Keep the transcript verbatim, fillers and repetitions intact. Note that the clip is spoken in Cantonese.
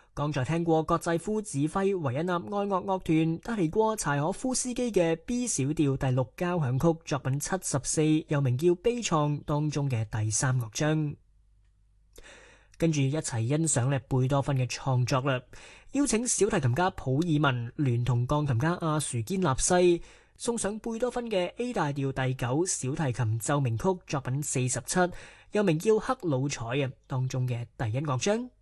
剛才聽過葛濟夫指揮維也納愛樂樂團帶嚟過柴可夫斯基嘅 B 小調第六交響曲作品七十四，又名叫《悲愴》當中嘅第三樂章。跟住一齊欣賞咧貝多芬嘅創作啦，邀請小提琴家普爾文聯同鋼琴家阿殊堅納西送上貝多芬嘅 A 大調第九小提琴奏鳴曲作品四十七，又名叫克魯采啊當中嘅第一樂章。